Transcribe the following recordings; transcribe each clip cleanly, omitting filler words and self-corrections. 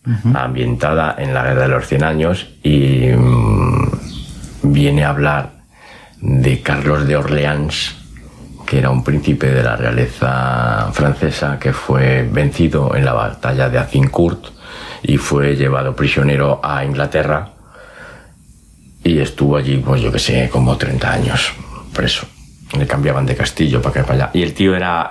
ambientada en la Guerra de los 100 Años y viene a hablar de Carlos de Orleans, que era un príncipe de la realeza francesa que fue vencido en la batalla de Azincourt y fue llevado prisionero a Inglaterra y estuvo allí, pues yo que sé, como 30 años preso. Le cambiaban de castillo para allá. Y el tío era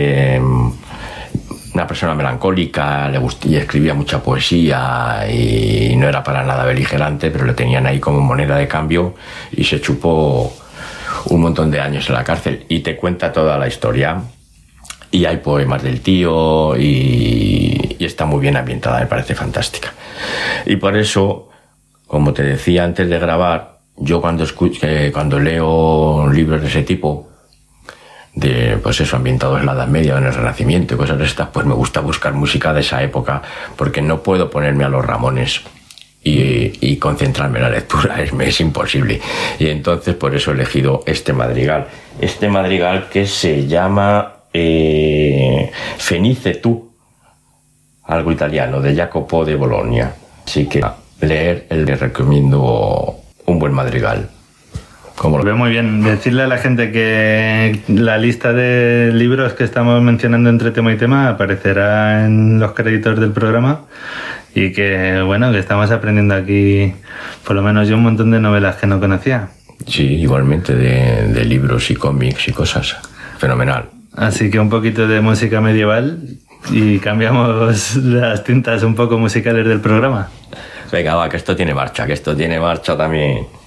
una persona melancólica, y escribía mucha poesía y no era para nada beligerante, pero le tenían ahí como moneda de cambio y se chupó un montón de años en la cárcel. Y te cuenta toda la historia. Y hay poemas del tío y está muy bien ambientada, me parece fantástica. Y por eso, como te decía antes de grabar, yo cuando leo libros de ese tipo, de pues eso, ambientados en la Edad Media, en el Renacimiento y cosas de estas, pues me gusta buscar música de esa época, porque no puedo ponerme a los Ramones y concentrarme en la lectura, es imposible. Y entonces por eso he elegido este madrigal que se llama Fenice tu, algo italiano, de Jacopo de Bologna. Así que le recomiendo un buen madrigal. Lo veo muy bien. Decirle a la gente que la lista de libros que estamos mencionando entre tema y tema aparecerá en los créditos del programa y que, bueno, que estamos aprendiendo aquí, por lo menos yo, un montón de novelas que no conocía. Sí, igualmente de libros y cómics y cosas. Fenomenal. Así que un poquito de música medieval y cambiamos las tintas un poco musicales del programa. Venga, va, que esto tiene marcha también.